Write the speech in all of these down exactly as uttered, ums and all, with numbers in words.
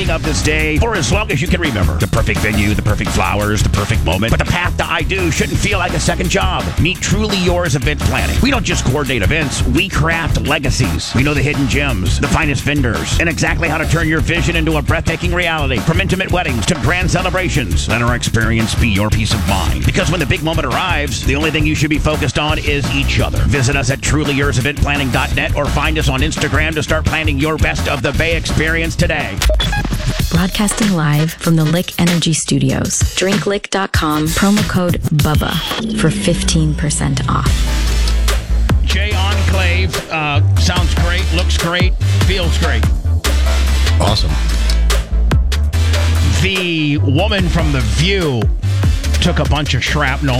beginning of this day for as long as you can remember. The perfect venue, the perfect flowers, the perfect moment. But the path to I do shouldn't feel like a second job. Meet Truly Yours Event Planning. We don't just coordinate events, we craft legacies. We know the hidden gems, the finest vendors, and exactly how to turn your vision into a breathtaking reality. From intimate weddings to grand celebrations, let our experience be your peace of mind. Because when the big moment arrives, the only thing you should be focused on is each other. Visit us at truly yours event planning dot net or find us on Instagram to start planning your best of the Bay experience today. Broadcasting live from the Lick Energy Studios. drink lick dot com, promo code BUBBA for fifteen percent off. Jay Enclave, uh, sounds great, looks great, feels great. Awesome. The woman from The View took a bunch of shrapnel.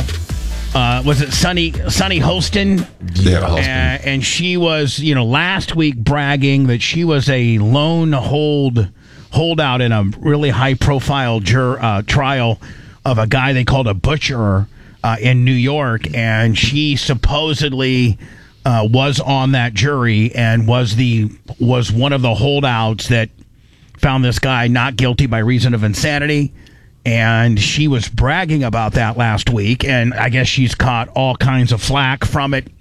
Uh, was it Sunny Sunny Hostin? Yeah, Hostin. Uh, and she was, you know, last week bragging that she was a lone hold holdout in a really high-profile jur- uh, trial of a guy they called a butcher uh, in New York, and she supposedly uh, was on that jury and was the was one of the holdouts that found this guy not guilty by reason of insanity. And she was bragging about that last week, and I guess she's caught all kinds of flack from it.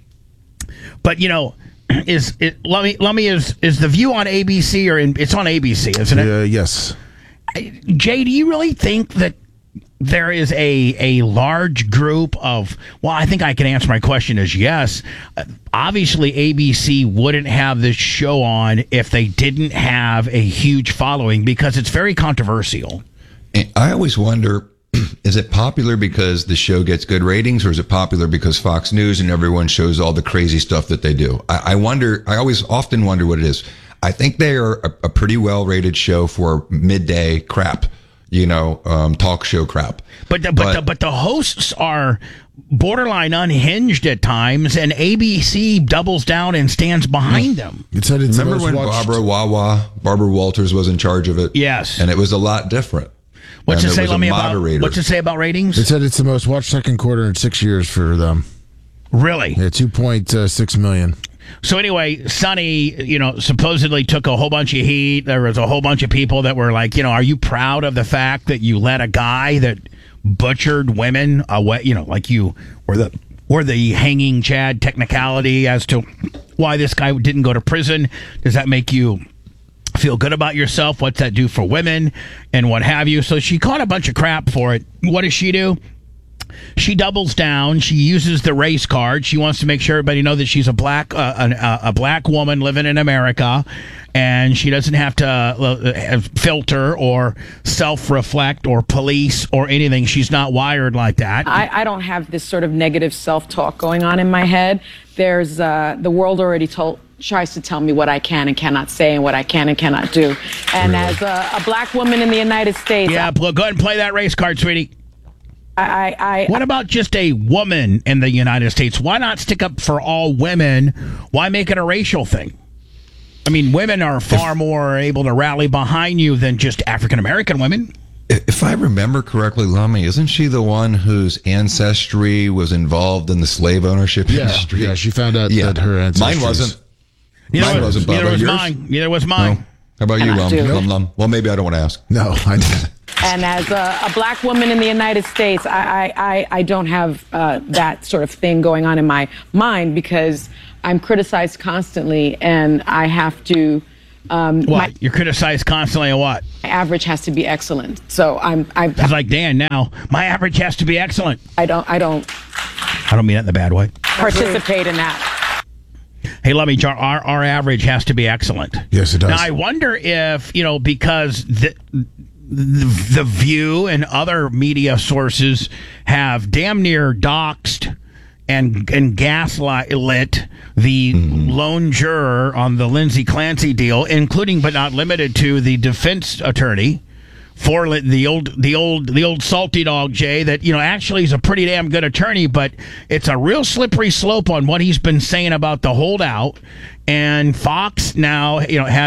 But you know, is it? Let me let me is is The View on A B C or in, it's on A B C, isn't it? Uh, yes. Jay, do you really think that there is a a large group of? Well, I think I can answer my question as yes. Uh, obviously, A B C wouldn't have this show on if they didn't have a huge following because it's very controversial. I always wonder, is it popular because the show gets good ratings, or is it popular because Fox News and everyone shows all the crazy stuff that they do? I, I wonder, I always often wonder what it is. I think they are a, a pretty well-rated show for midday crap, you know, um, talk show crap. But the, but, but, the, but the hosts are borderline unhinged at times, and A B C doubles down and stands behind them. It said it's Remember when watched. Barbara Wawa, Barbara Walters was in charge of it? Yes. And it was a lot different. What's And it there say? was Let a me about. moderator. What's it say about ratings? It said it's the most watched second quarter in six years for them. Really? Yeah, two point six million. So anyway, Sonny, you know, supposedly took a whole bunch of heat. There was a whole bunch of people that were like, you know, are you proud of the fact that you let a guy that butchered women away? You know, like you were the were the hanging Chad technicality as to why this guy didn't go to prison. Does that make you feel good about yourself? What's that do for women and what have you? So she caught a bunch of crap for it. What does she do? She doubles down. She uses the race card. She wants to make sure everybody know that she's a black uh, a, a black woman living in America, and she doesn't have to uh, filter or self-reflect or police or anything. She's not wired like that. I, I don't have this sort of negative self-talk going on in my head. There's uh, the world already told tries to tell me what I can and cannot say and what I can and cannot do. And really? as a, a black woman in the United States... Yeah, go ahead and play that race card, sweetie. I, I, I, what about just a woman in the United States? Why not stick up for all women? Why make it a racial thing? I mean, women are far if, more able to rally behind you than just African-American women. If I remember correctly, Lummy, isn't she the one whose ancestry was involved in the slave ownership yeah, industry? Yeah, she found out yeah. that her ancestry... Mine wasn't. Neither Mine was, wasn't, neither Bubba. was Yours? mine. Neither was mine. No. How about and you, I Lum? do. Lum, Lum? Well, maybe I don't want to ask. No, I didn't. And as a, a black woman in the United States, I, I, I don't have uh, that sort of thing going on in my mind because I'm criticized constantly, and I have to... Um, what? My, You're criticized constantly and what? My average has to be excellent. So I'm... I'm it's like Dan now. My average has to be excellent. I don't... I don't... I don't mean that in the bad way. Participate in that. Hey, let me, our, our average has to be excellent. Yes, it does. Now, I wonder if, you know, because the, the, the View and other media sources have damn near doxed and and gaslit the mm-hmm. lone juror on the Lindsay Clancy deal, including but not limited to the defense attorney for the old the old the old salty dog Jay, that, you know, actually he's a pretty damn good attorney, but it's a real slippery slope on what he's been saying about the holdout. And Fox now, you know, has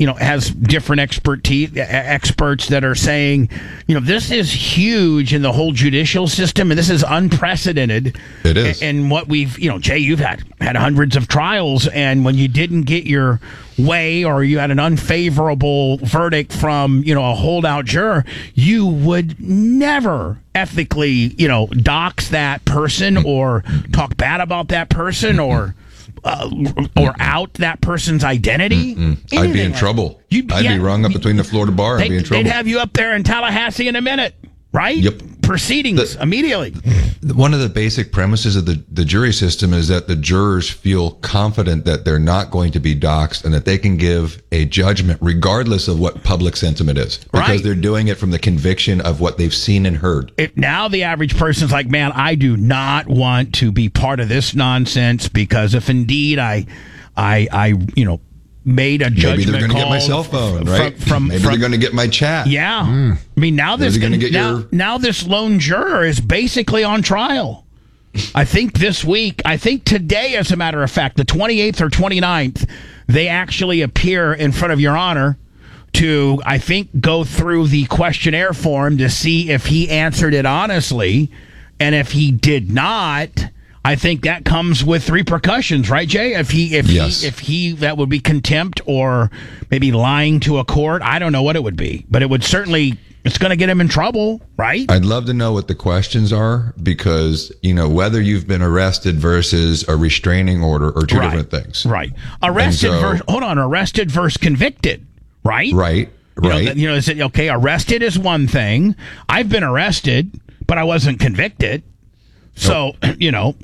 you know, has different expertise, experts that are saying, you know, this is huge in the whole judicial system, and this is unprecedented. It is. And what we've, you know, Jay, you've had had hundreds of trials, and when you didn't get your way or you had an unfavorable verdict from, you know, a holdout juror, you would never ethically, you know, dox that person or talk bad about that person or uh, or out that person's identity. I'd be in like trouble. You'd, I'd yeah, be rung up between the Florida bar. I'd be in trouble. They'd have you up there in Tallahassee in a minute, right? Yep. Proceedings the, immediately. One of the basic premises of the, the jury system is that the jurors feel confident that they're not going to be doxxed and that they can give a judgment regardless of what public sentiment is, because right. they're doing it from the conviction of what they've seen and heard. It, now the average person's like, man, I do not want to be part of this nonsense, because if indeed I, I, I, you know, made a judgment Maybe they're going to get my cell phone, right? From, from, Maybe from, they're going to get my chat. Yeah. Mm. I mean, now this going to get now, your... now this lone juror is basically on trial. I think this week, I think today, as a matter of fact, the twenty-eighth or twenty-ninth, they actually appear in front of Your Honor to, I think, go through the questionnaire form to see if he answered it honestly. And if he did not, I think that comes with repercussions, right, Jay? If he, if yes. he, if he, that would be contempt or maybe lying to a court. I don't know what it would be, but it would certainly, it's going to get him in trouble, right? I'd love to know what the questions are, because, you know, whether you've been arrested versus a restraining order are two right. different things. Right. Arrested so, versus, hold on, arrested versus convicted, right? Right. You right. know, you know, is it, okay, arrested is one thing. I've been arrested, but I wasn't convicted. So, nope. you know.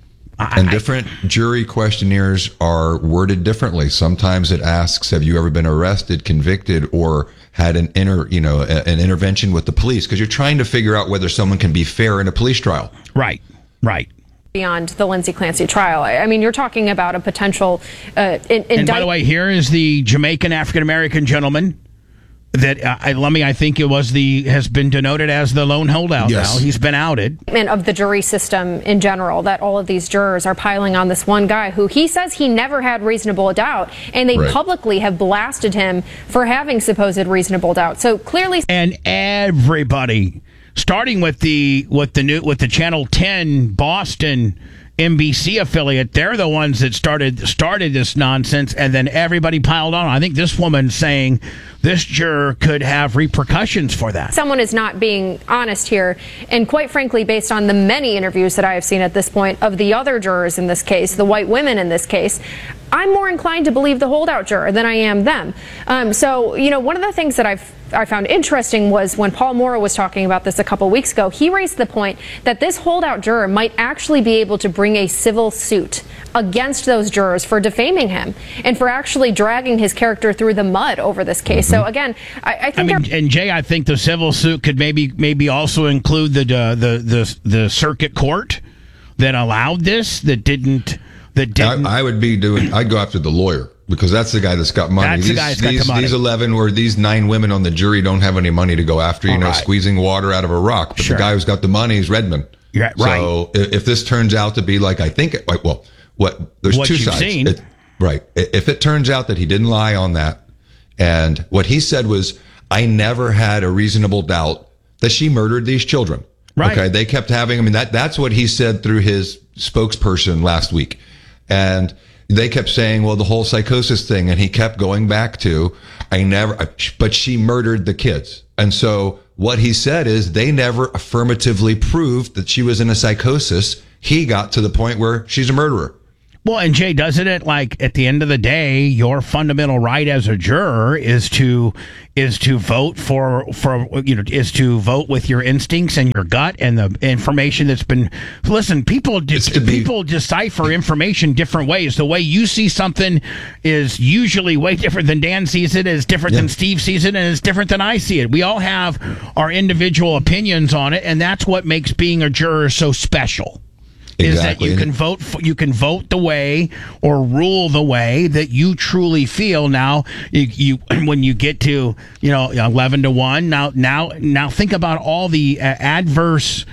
And different jury questionnaires are worded differently. Sometimes it asks, have you ever been arrested, convicted, or had an inter, you know, a, an intervention with the police? Because you're trying to figure out whether someone can be fair in a police trial. Right, right. Beyond the Lindsay Clancy trial. I mean, you're talking about a potential uh, in, And by the way, here is the Jamaican African-American gentleman that uh, let me, I think it was the, has been denoted as the lone holdout yes. now. He's been outed. And of the jury system in general, that all of these jurors are piling on this one guy who he says he never had reasonable doubt, and they right. publicly have blasted him for having supposed reasonable doubt. So clearly, and everybody, starting with the with the new with the Channel ten Boston N B C affiliate, they're the ones that started started this nonsense, and then everybody piled on. I think this woman's saying this juror could have repercussions for that. Someone is not being honest here, and quite frankly, based on the many interviews that I have seen at this point of the other jurors in this case, the white women in this case, I'm more inclined to believe the holdout juror than I am them. Um, so, you know, one of the things that I've I found interesting was when Paul Morrow was talking about this a couple weeks ago, he raised the point that this holdout juror might actually be able to bring a civil suit against those jurors for defaming him and for actually dragging his character through the mud over this case. Mm-hmm. So again, I, I think. I mean, and Jay, I think the civil suit could maybe maybe also include the uh, the the the circuit court that allowed this, that didn't that didn't. I, I would be doing. I'd go after the lawyer, because that's the guy that's got money. That's these, the guy that's got these, the money. These eleven or these nine women on the jury don't have any money to go after, you All know, right. squeezing water out of a rock. But Sure. the guy who's got the money is Redmond. Yeah, so right. if, if this turns out to be like I think, it, like, well, what there's What two you've sides. seen. It, right. If it turns out that he didn't lie on that, and what he said was, I never had a reasonable doubt that she murdered these children. Right. Okay. They kept having. I mean, that that's what he said through his spokesperson last week, and they kept saying, well, the whole psychosis thing. And he kept going back to, I never, but she murdered the kids. And so what he said is they never affirmatively proved that she was in a psychosis. He got to the point where she's a murderer. Well, and Jay, doesn't it, like, at the end of the day, your fundamental right as a juror is to is to vote for for you know is to vote with your instincts and your gut and the information that's been. Listen, people de- It's to be- people decipher information different ways. The way you see something is usually way different than Dan sees it, is different Yeah. than Steve sees it, and it's different than I see it. We all have our individual opinions on it, and that's what makes being a juror so special. Is that Exactly. you can vote for, you can vote the way or rule the way that you truly feel. Now, you, you when you get to you know eleven to one. Now, now, now, think about all the uh, adverse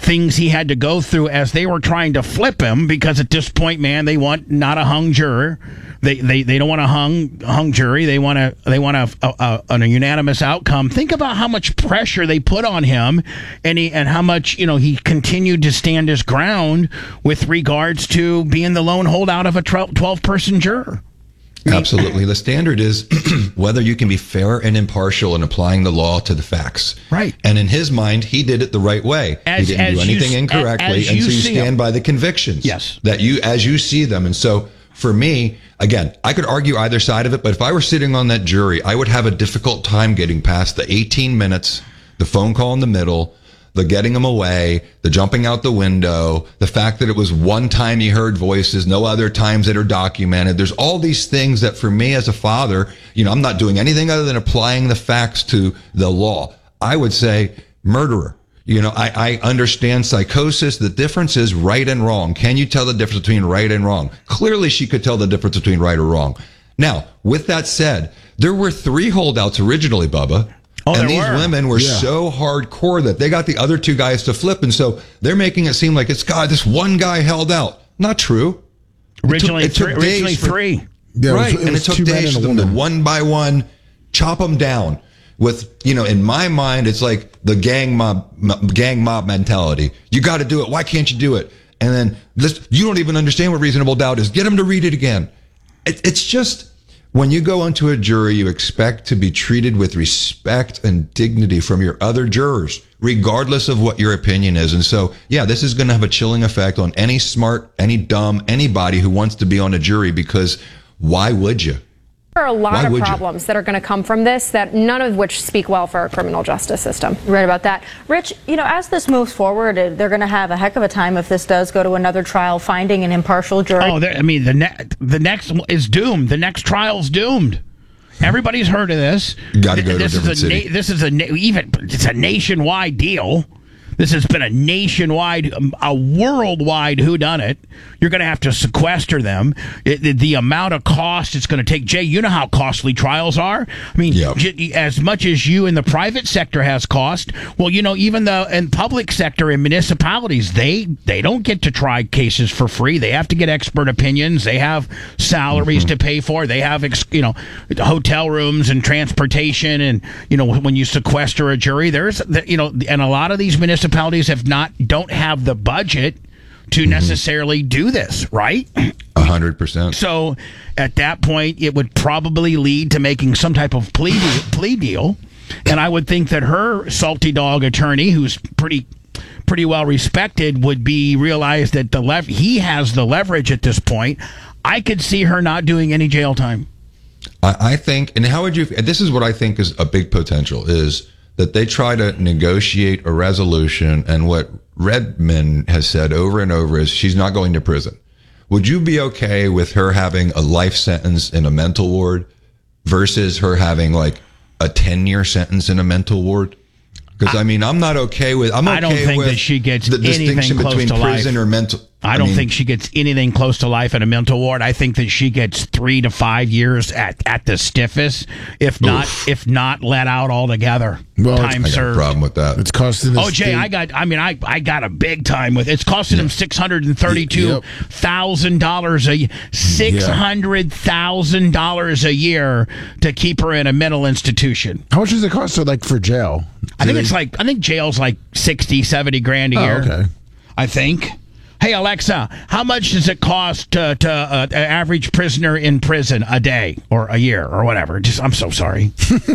things he had to go through as they were trying to flip him, because at this point, man, they want not a hung juror. They they, they don't want a hung hung jury. They want a they want a, a, a, a unanimous outcome. Think about how much pressure they put on him, and he and how much you know he continued to stand his ground with regards to being the lone holdout of a twelve person juror. Absolutely. The standard is whether you can be fair and impartial in applying the law to the facts. Right. And in his mind, he did it the right way. As, he didn't as do anything you, incorrectly. as and you so you see stand them. by the convictions. Yes. That you, as you see them. And so for me, again, I could argue either side of it, but if I were sitting on that jury, I would have a difficult time getting past the eighteen minutes, the phone call in the middle, the getting them away, the jumping out the window, the fact that it was one time he heard voices, no other times that are documented. There's all these things that for me as a father, you know, I'm not doing anything other than applying the facts to the law. I would say murderer. You know, I, I understand psychosis. The difference is right and wrong. Can you tell the difference between right and wrong? Clearly, she could tell the difference between right or wrong. Now, with that said, there were three holdouts originally, Bubba. Oh, and there these were. women were Yeah. so hardcore that they got the other two guys to flip. And so they're making it seem like it's, God, this one guy held out. Not true. Originally, it took three, originally days for- three. Yeah, right. It was, it and was it took two men days and for a them to woman. one by one chop them down with, you know, in my mind, it's like the gang mob, m- gang mob mentality. You got to do it. Why can't you do it? And then this, you don't even understand what reasonable doubt is. Get them to read it again. It, it's just, when you go into a jury, you expect to be treated with respect and dignity from your other jurors, regardless of what your opinion is. And so, yeah, this is going to have a chilling effect on any smart, any dumb, anybody who wants to be on a jury, because why would you? There are a lot Why of would you? problems that are going to come from this, that none of which speak well for our criminal justice system. Right about that. Rich, you know, as this moves forward, uh, they're going to have a heck of a time if this does go to another trial, finding an impartial jury. Oh, there- I mean, the ne- the next is doomed. The next trial's doomed. Everybody's heard of this. You gotta go to a this different is a city. Na- this is a na- even it's a nationwide deal. This has been a nationwide, um, a worldwide whodunit. You're going to have to sequester them. It, the, the amount of cost it's going to take. Jay, you know how costly trials are. I mean, Yep. j- as much as you in the private sector has cost, well, you know, even the in public sector in municipalities, they they don't get to try cases for free. They have to get expert opinions. They have salaries to pay for. They have, ex- you know, hotel rooms and transportation. And, you know, when you sequester a jury, there's, you know, and a lot of these municipalities have not, don't have the budget to necessarily do this, right? A hundred percent. So at that point, it would probably lead to making some type of plea deal, plea deal. And I would think that her salty dog attorney, who's pretty pretty well respected, would be realize that the lev- he has the leverage at this point. I could see her not doing any jail time. I, I think, and how would you, this is what I think is a big potential, is that they try to negotiate a resolution, and what Redmond has said over and over is she's not going to prison. Would you be okay with her having a life sentence in a mental ward versus her having like a ten year sentence in a mental ward? Because I, I mean, I'm not okay with, I'm okay I don't think with that she gets the anything distinction close between to prison life. or mental. I don't mean, think she gets anything close to life in a mental ward. I think that she gets three to five years at, at the stiffest, if not Oof. if not let out altogether. Well, time I got a served. problem with that. It's costing the Oh, Jay, state- I got. I mean, I I got a big time with it. It's costing him six hundred and thirty-two thousand dollars a six hundred thousand dollars a year to keep her in a mental institution. How much does it cost her, like, for jail? I Do think they- it's like I think jail's like sixty, seventy grand a Oh, year. okay. I think. Hey Alexa, how much does it cost to, to uh, an average prisoner in prison a day or a year or whatever? Just I'm so sorry.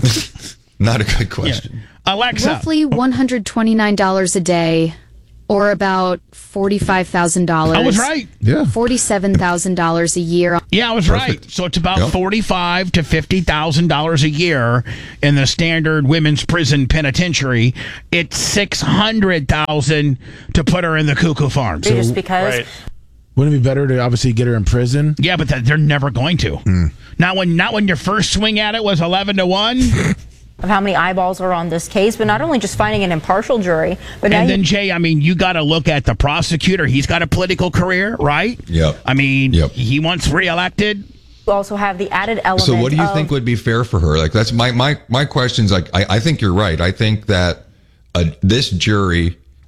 Not a good question. Alexa, Roughly one hundred twenty-nine dollars a day, or about forty-five thousand dollars. I was right. Yeah. forty-seven thousand dollars a year. Yeah, I was Perfect. right. So it's about Yep. forty-five to fifty thousand dollars a year in the standard women's prison penitentiary. It's six hundred thousand to put her in the Cuckoo Farm. just because. Wouldn't it be better to obviously get her in prison? Yeah, but that, they're never going to. Not when not when your first swing at it was eleven to one. Of how many eyeballs are on this case, but not only just finding an impartial jury, but now And then you, Jay, I mean, you got to look at the prosecutor. He's got a political career, right? Yep. I mean, Yep. he wants reelected. also have the added element. So what do you of, think would be fair for her? Like, that's my my my question's like, I, I think you're right. I think that uh, this jury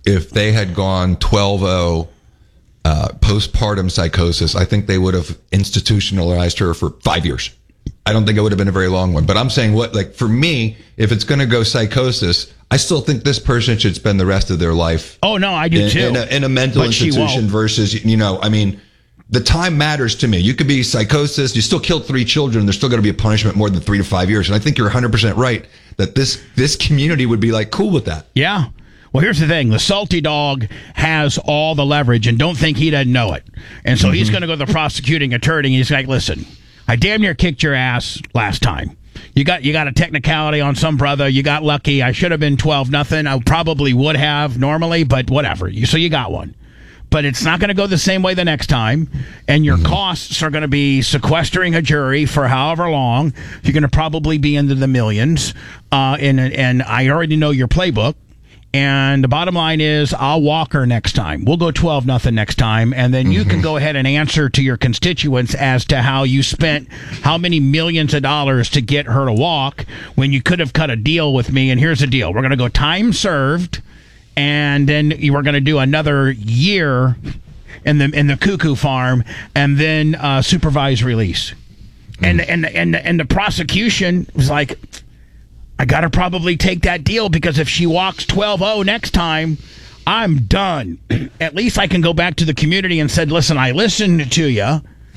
if they had gone twelve oh uh, postpartum psychosis, I think they would have institutionalized her for five years. I don't think it would have been a very long one. But I'm saying, what, like, for me, if it's going to go psychosis, I still think this person should spend the rest of their life. Oh, no, I do in, too. In a, in a mental But she institution won't. versus, you know, I mean, the time matters to me. You could be psychosis. You still killed three children. There's still going to be a punishment more than three to five years. And I think you're one hundred percent right that this this community would be like cool with that. Yeah. Well, here's the thing. The salty dog has all the leverage, and don't think he doesn't know it. And so mm-hmm. he's going to go to the prosecuting attorney, and he's like, listen, I damn near kicked your ass last time. You got you got a technicality on some brother. You got lucky. I should have been twelve nothing. I probably would have normally, but whatever. You, so you got one. But it's not going to go the same way the next time. And your mm-hmm. costs are going to be sequestering a jury for however long. You're going to probably be into the millions. Uh, and, and I already know your playbook. And the bottom line is, I'll walk her next time. We'll go twelve nothing next time, and then you mm-hmm. can go ahead and answer to your constituents as to how you spent how many millions of dollars to get her to walk when you could have cut a deal with me. And here's the deal: we're going to go time served, and then you are going to do another year in the in the cuckoo farm, and then uh, supervised release. Mm-hmm. And and and and the prosecution was like, I got to probably take that deal because if she walks twelve oh next time, I'm done. At least I can go back to the community and said, listen, I listened to you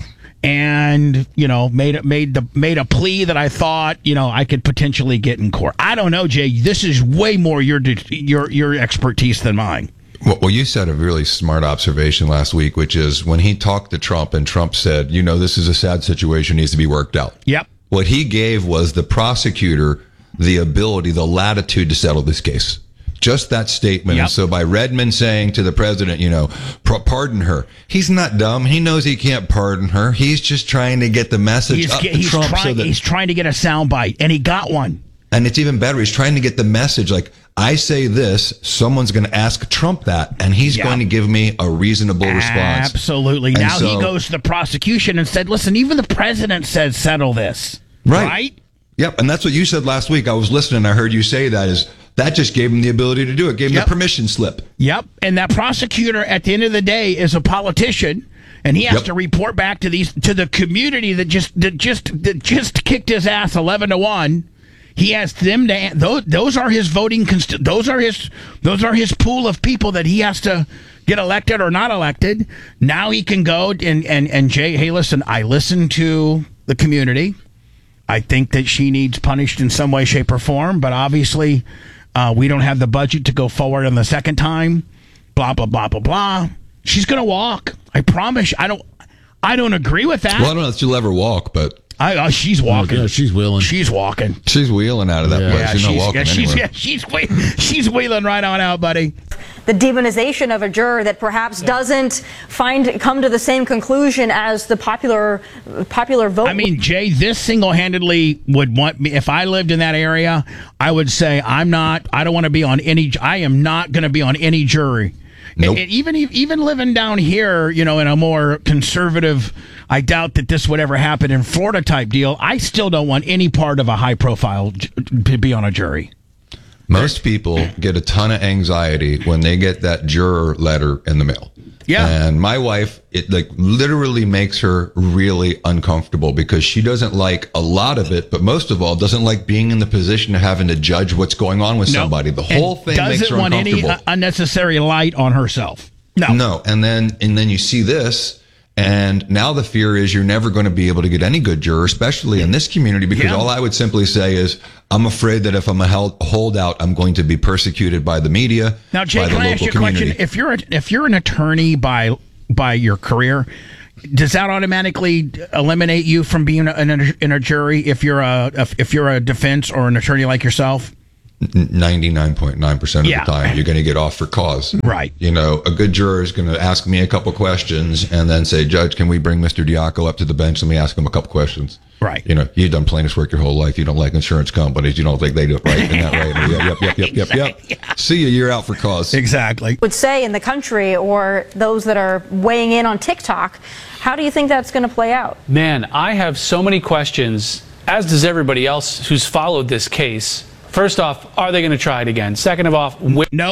and, you know, made made the made a plea that I thought, you know, I could potentially get in court. I don't know, Jay. This is way more your your your expertise than mine. Well, well, you said a really smart observation last week, which is when he talked to Trump and Trump said, you know, this is a sad situation, needs to be worked out. Yep. What he gave was the prosecutor the ability, the latitude to settle this case. Just that statement. Yep. And so by Redmond saying to the president, you know, pardon her, he's not dumb. He knows he can't pardon her. He's just trying to get the message he's, up to he's Trump. Trying, so that, he's trying to get a soundbite, and he got one. And it's even better. He's trying to get the message like, I say this, someone's going to ask Trump that, and he's yep. going to give me a reasonable response. Absolutely. And now so, he goes to the prosecution and said, listen, even the president said settle this. Right. Right? Yep, and that's what you said last week. I was listening. I heard you say that is that just gave him the ability to do it. Gave him yep. the permission slip. Yep, and that prosecutor at the end of the day is a politician, and he has yep. to report back to these to the community that just that just that just kicked his ass eleven to one. He has them to those those are his voting const, those are his those are his pool of people that he has to get elected or not elected. Now he can go and and and Jay, hey, listen, I listened to the community. I think that she needs punished in some way, shape, or form, but obviously uh, we don't have the budget to go forward on the second time. Blah blah blah blah blah. She's gonna walk. I promise. I don't. I don't agree with that. Well, I don't know if she'll ever walk, but I, uh, she's walking. Oh, yeah, she's wheeling. She's walking. She's wheeling out of that yeah. place. Yeah, she's, she's not walking yeah, she's anywhere. yeah, she's whe- she's wheeling right on out, buddy. The demonization of a juror that perhaps yeah. doesn't find come to the same conclusion as the popular popular vote. I mean, Jay, this single-handedly would want me. If I lived in that area, I would say I'm not. I don't want to be on any. I am not going to be on any jury. Nope. And even even living down here, you know, in a more conservative, I doubt that this would ever happen in Florida type deal. I still don't want any part of a high profile to be on a jury. Most people get a ton of anxiety when they get that juror letter in the mail. Yeah. And my wife, it like literally makes her really uncomfortable because she doesn't like a lot of it, but most of all, doesn't like being in the position of having to judge what's going on with nope. somebody. The whole and thing makes her doesn't want uncomfortable. any uh, unnecessary light on herself. No. No. And then, and then you see this. And now the fear is you're never going to be able to get any good juror, especially in this community, because yeah. all I would simply say is I'm afraid that if I'm a held, holdout, I'm going to be persecuted by the media. Now, Jay, by the can I ask you a community. question? If you're a, if you're an attorney by by your career, does that automatically eliminate you from being in a, in a jury if you're a if you're a defense or an attorney like yourself? ninety-nine point nine percent of yeah. the time, you're going to get off for cause. Right. You know, a good juror is going to ask me a couple questions and then say, Judge, can we bring Mister Diaco up to the bench? Let me ask him a couple questions. Right. You know, you've done plaintiff's work your whole life. You don't like insurance companies. You don't think they do it right. Isn't that right? Yep, yep, yep, yep, yep, yep. See you, you're out for cause. Exactly. Would say in the country or those that are weighing in on TikTok, how do you think that's going to play out? Man, I have so many questions, as does everybody else who's followed this case. First off, are they going to try it again? Second of all, wh- nope.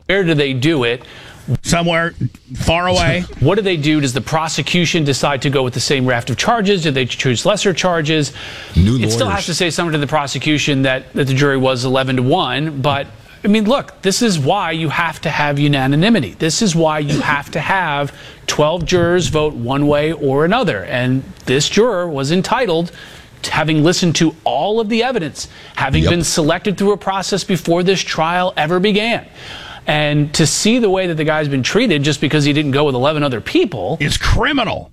Where do they do it? Somewhere far away. What do they do? Does the prosecution decide to go with the same raft of charges? Do they choose lesser charges? New it lawyers. still has to say something to the prosecution that, that the jury was eleven to one. But, I mean, look, this is why you have to have unanimity. This is why you have to have twelve jurors vote one way or another. And this juror was entitled, having listened to all of the evidence, having Yep. been selected through a process before this trial ever began. And to see the way that the guy's been treated just because he didn't go with eleven other people It's criminal.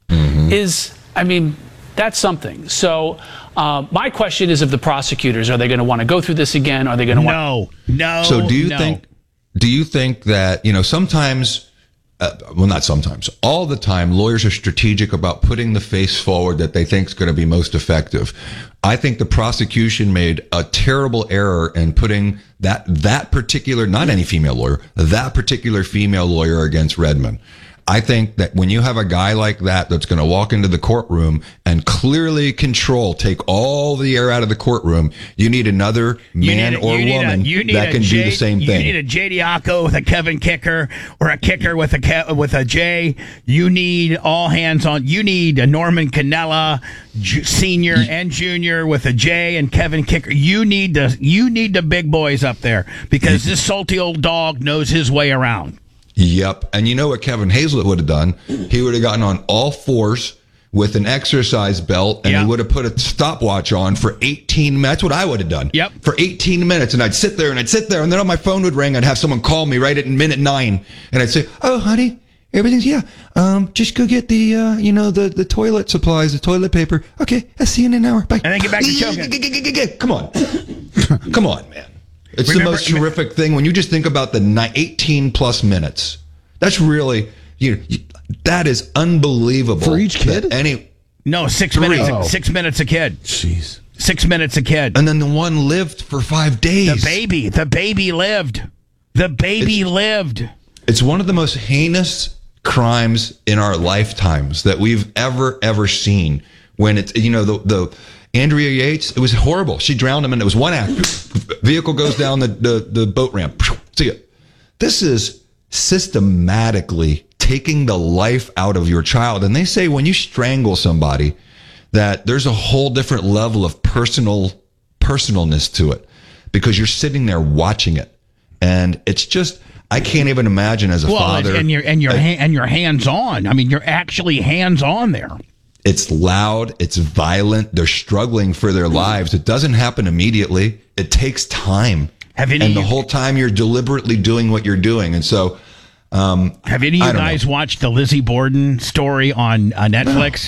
is, I mean, that's something. So uh, my question is of the prosecutors, are they going to want to go through this again? Are they going to want... No, no. So do you no. think? Do you think that you know sometimes? Uh, well, not sometimes. All the time, lawyers are strategic about putting the face forward that they think is going to be most effective. I think the prosecution made a terrible error in putting that that particular, not any female lawyer, that particular female lawyer against Redmond. I think that when you have a guy like that that's going to walk into the courtroom and clearly control, take all the air out of the courtroom, you need another You man need a- or you need a- woman you need that a can J- do the same you thing. You need a J Diaco with a Kevin Kicker, or a kicker with a Ke- with a J. You need all hands on. You need a Norman Cannella, Ju- senior and junior, with a J and Kevin Kicker. You need the you need the big boys up there, because this salty old dog knows his way around. Yep. And you know what Kevin Hazlett would have done? He would have gotten on all fours with an exercise belt, and Yeah. he would have put a stopwatch on for eighteen minutes. That's what I would have done. Yep. For eighteen minutes. And I'd sit there and I'd sit there, and then on my phone would ring. I'd have someone call me right at minute nine. And I'd say, "Oh, honey, everything's, yeah. Um, just go get the, uh, you know, the, the toilet supplies, the toilet paper. Okay. I'll see you in an hour. Bye." And then get back to choking. Come on. Come on, man. It's Remember- the most terrific thing when you just think about the ni- eighteen plus minutes. That's really, you, you that is unbelievable. For each kid? that Any, No, six Three. minutes. Oh. Six minutes a kid. Jeez. Six minutes a kid. and then the one lived for five days. The baby. The baby lived. The baby lived. It's one of the most heinous crimes in our lifetimes that we've ever, ever seen. When it's, you know, the, the Andrea Yates, it was horrible. She drowned him, and it was one act. Vehicle goes down the, the, the boat ramp. See it. This is systematically taking the life out of your child. And they say when you strangle somebody, that there's a whole different level of personal personalness to it, because you're sitting there watching it. And it's just, I can't even imagine as a Well, father. and you're and you're uh, ha- and you're hands on. I mean, you're actually hands on there. It's loud. It's violent. They're struggling for their lives. It doesn't happen immediately. It takes time. Have any and of the you- whole time you're deliberately doing what you're doing. And so, um, Have any of I you don't guys know. watched the Lizzie Borden story on uh, Netflix?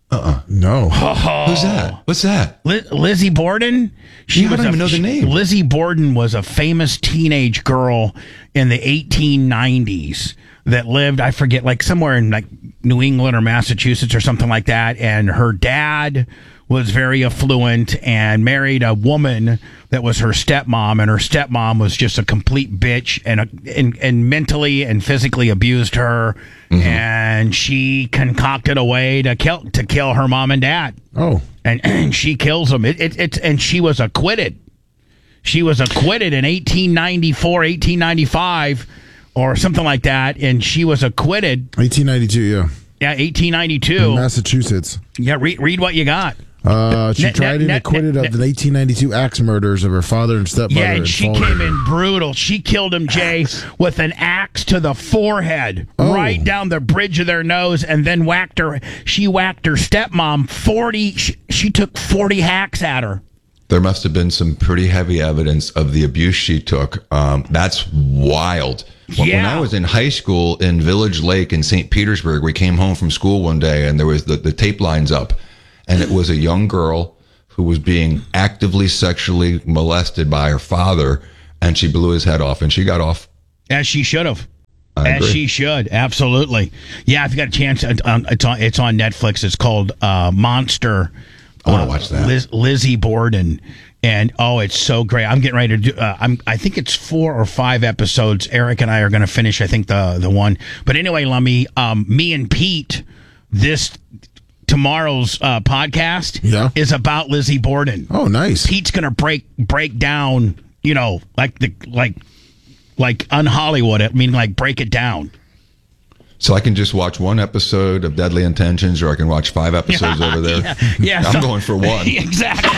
No. Who's that? What's that? Li- Lizzie Borden? She Yeah, I don't a- even know the she- name. Lizzie Borden was a famous teenage girl in the eighteen nineties that lived, I forget, like somewhere in like New England or Massachusetts or something like that. And her dad was very affluent and married a woman that was her stepmom, and her stepmom was just a complete bitch and a, and, and mentally and physically abused her. Mm-hmm. And she concocted a way to kill to kill her mom and dad. Oh. And, and she kills them. It, it, it, and she was acquitted. She was acquitted in eighteen ninety-four, eighteen ninety-five, or something like that. And she was acquitted. eighteen ninety-two, yeah. Yeah, eighteen In ninety-two. Massachusetts. Yeah, read, read what you got. Uh, she Net- tried net- and net- acquitted net- of the eighteen ninety-two axe murders of her father and stepmother. Yeah, and she Fall came River. in brutal. She killed him, Jay, with an axe to the forehead, Oh. right down the bridge of their nose, and then whacked her. She whacked her stepmom forty. She, she took forty hacks at her. There must have been some pretty heavy evidence of the abuse she took. Um, that's wild. When, when Yeah. I was in high school in Village Lake in Saint Petersburg, we came home from school one day, and there was the, the tape lines up, and it was a young girl who was being actively sexually molested by her father, and she blew his head off, and she got off. As she should have. I As agree. she should. Absolutely. Yeah, if you got a chance, uh, um, it's on it's on Netflix. It's called uh, Monster. I want to Uh, watch that. Liz, Lizzie Borden. And oh, it's so great. I'm getting ready to do uh, I'm I think it's four or five episodes. Eric and I are going to finish I think the the one. But anyway, Lummy, um me and Pete, this tomorrow's uh, podcast Yeah. is about Lizzie Borden. Oh, nice. Pete's going to break break down, you know, like the like Like un-Hollywood it, meaning like break it down. So I can just watch one episode of Deadly Intentions, or I can watch five episodes over there. Yeah, yeah, I'm so- going for one. Exactly.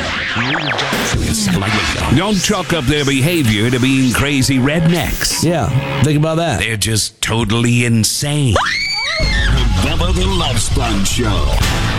Don't chalk up their behavior to being crazy rednecks. Yeah, think about that. They're just totally insane. The Bubba the Love Sponge Show.